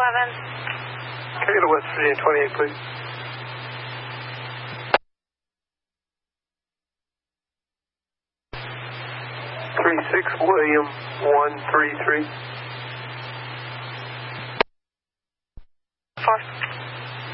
Can I get a West Virginia 28, please? 36 William 133. 4.